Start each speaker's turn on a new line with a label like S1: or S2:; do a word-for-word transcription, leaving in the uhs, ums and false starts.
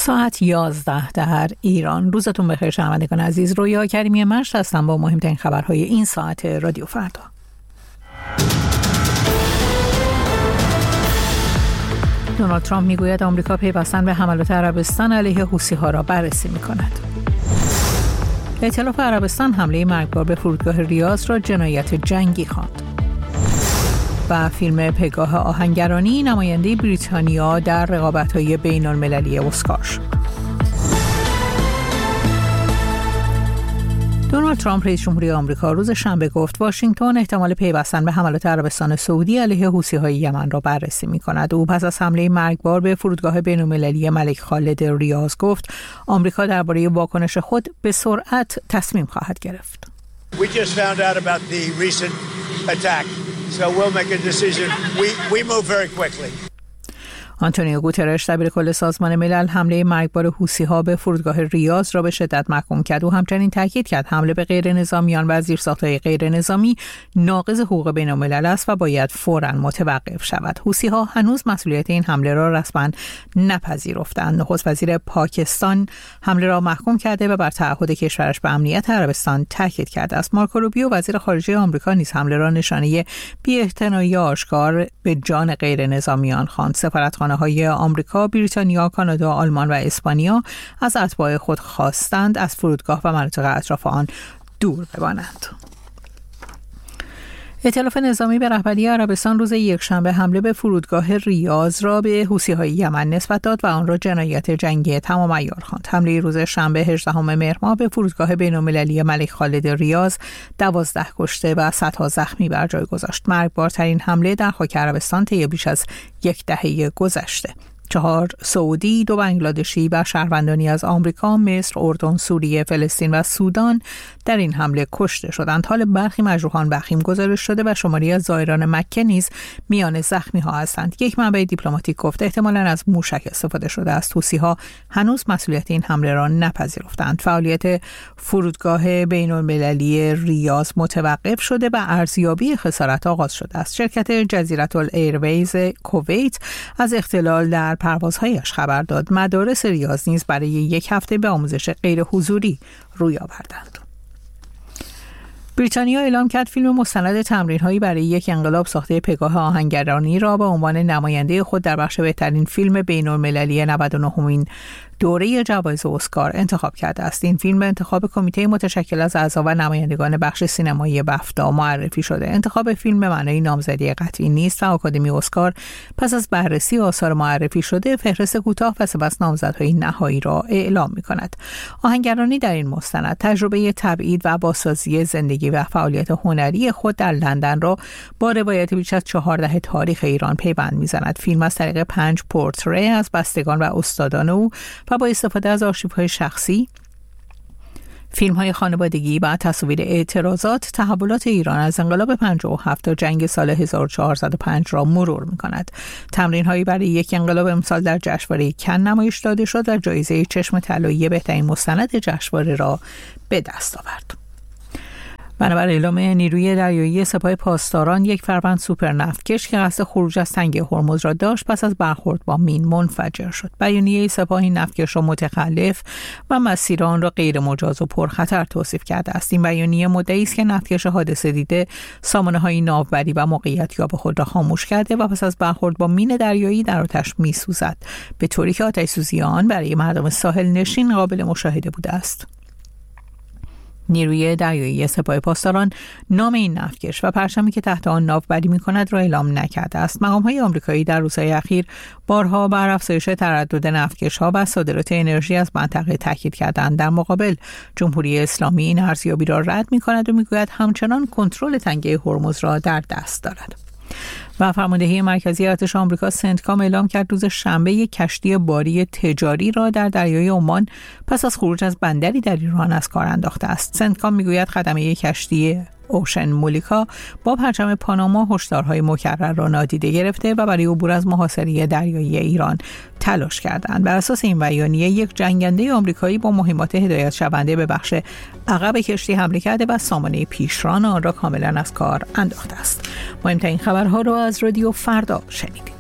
S1: ساعت یازده در ایران. روزتون بخیر شنوندگان عزیز. رویا کریمی مشت هستم با مهمترین خبرهای این ساعت رادیو فردا. دونالد ترامپ میگوید آمریکا پیوستن به حملات عربستان علیه حوثی‌ها را بررسی می‌کند. ائتلاف عربستان حمله مرگبار به فرودگاه ریاض را جنایت جنگی خواند. و فیلم پگاه آهنگرانی نماینده بریتانیا در رقابت‌های بین‌المللی اسکار شد. دونالد ترامپ رئیس جمهوری آمریکا روز شنبه گفت واشنگتن احتمال پیوستن به حملات عربستان سعودی علیه حوثی‌های یمن را بررسی می‌کند. او پس از حمله مرگبار به فرودگاه بین‌المللی الملک خالد ریاض گفت آمریکا درباره واکنش خود به سرعت تصمیم خواهد گرفت.
S2: We just found out about the recent attack. So we'll make a decision. We we move very quickly.
S1: آنتونیو گوترش دبیر کل سازمان ملل حمله مرگبار حوثی‌ها به فرودگاه ریاض را به شدت محکوم کرد. او همچنین تاکید کرد حمله به غیر نظامیان و زیرساخت‌های غیر نظامی ناقض حقوق بین‌الملل است و باید فوراً متوقف شود. حوثی‌ها هنوز مسئولیت این حمله را رسما نپذیرفتند. نخست وزیر پاکستان حمله را محکوم کرده و بر تعهد کشورش به امنیت عربستان تاکید کرده است. مارکو روبیو وزیر خارجه آمریکا نیز حمله را نشانه بی‌اعتنایی آشکار به جان غیر نظامیان خواند. سفارتخانه های آمریکا، بریتانیا، کانادا، آلمان و اسپانیا از اتباع خود خواستند از فرودگاه و مناطق اطراف آن دور بمانند. ائتلاف نظامی به رهبری عربستان روز یکشنبه حمله به فرودگاه ریاض را به حوثی‌های یمن نسبت داد و آن را جنایت جنگی تمام عیار خواند. حمله روز شنبه هجدهم مهر ماه به فرودگاه بین‌المللی الملک خالد ریاض دوازده کشته و صدها زخمی بر جای گذاشت. مرگبارترین حمله در خاک عربستان طی بیش از یک دهه گذشته. چهار سعودی، دو بنگلادشی و شهروندانی از آمریکا، مصر، اردن، سوریه، فلسطین و سودان در این حمله کشته شدند. حال برخی مجروحان وخیم گزارش شده و شماری از زائران مکه نیز میان زخمی ها هستند. یک منبع دیپلماتیک گفت احتمالاً از موشک استفاده شده است. حوثی‌ها هنوز مسئولیت این حمله را نپذیرفتند. فعالیت فرودگاه بین‌المللی ریاض متوقف شده و ارزیابی خسارت آغاز شده است. شرکت جزیره الایرویز کویت از اختلال در پروازهایش خبر داد. مدارس ریاض نیز برای یک هفته به آموزش غیر حضوری روی آوردند. بریتانیا اعلام کرد فیلم مستند تمرین‌هایی برای یک انقلاب ساخته پگاه آهنگرانی را به عنوان نماینده خود در بخش بهترین فیلم بین‌المللی نود و نهمین دوره جوایز اسکار انتخاب کرده است. این فیلم به انتخاب کمیته متشکل از اعضا و نمایندگان بخش سینمایی بفتا معرفی شده. انتخاب فیلم به معنای نامزدی قطعی نیست و آکادمی اسکار پس از بررسی آثار معرفی شده فهرست کوتاه و سپس نامزدهای نهایی را اعلام می‌کند. آهنگرانی در این مستند تجربه تبعید و بازسازی زندگی و فعالیت هنری خود در لندن را با روایت بیش از چهار دهه تاریخ ایران پیوند می‌زند. فیلم از طریق پنج پورتره از بستگان و استادان او و با استفاده از آرشیوهای شخصی، فیلم‌های خانوادگی و تصاویر اعتراضات، تحولات ایران از انقلاب پنجاه و هفت تا جنگ سال هزار و چهارصد و پنج را مرور می‌کند. تمرین‌هایی برای یک انقلاب امسال در جشنواره کن نمایش داده شد و جایزه چشم طلایی بهترین مستند جشنواره را به دست آورد. بنابر اعلام نیروی دریایی سپاه پاسداران، یک فروند سوپر نفتکش که قصد خروج از تنگه هرمز را داشت پس از برخورد با مین منفجر شد. بیانیه سپاه این نفتکش را متخلف و مسیر آن را غیر مجاز و پرخطر توصیف کرده است. این بیانیه مدعی است که نفتکش حادثه دیده سامانه‌های ناوبری و موقعیت‌یاب خود را خاموش کرده و پس از برخورد با مین دریایی در آتش می‌سوزد، به طوری که آتش‌سوزی آن برای مردم ساحل نشین قابل مشاهده بوده است. نیروی دریایی سپاه پاسداران نام این نفتکش و پرچمی که تحت آن ناوبری می‌کند را اعلام نکرده است. مقام‌های آمریکایی در روزهای اخیر بارها بر افزایش تردد نفتکش‌ها و صادرات انرژی از منطقه تاکید کردند. در مقابل جمهوری اسلامی این ارزیابی را رد می‌کند و می‌گوید همچنان کنترل تنگه هرمز را در دست دارد. و فرماندهی مرکزی ارتش آمریکا سنتکام اعلام کرد روز شنبه یک کشتی باری تجاری را در دریای عمان پس از خروج از بندری در ایران از کار انداخته است. سنتکام میگوید خدمه یک کشتی اوشن مولیکا با پرچم پاناما هشدارهای مکرر را نادیده گرفته و برای عبور از محاصره دریایی ایران تلاش کردند. بر اساس این بیانیه یک جنگنده آمریکایی با مهمات هدایت شونده به بخش عقب کشتی حمله کرده و سامانه پیشران آن را کاملا از کار انداخته است. مهمترین خبرها را از رادیو فردا شنیدید.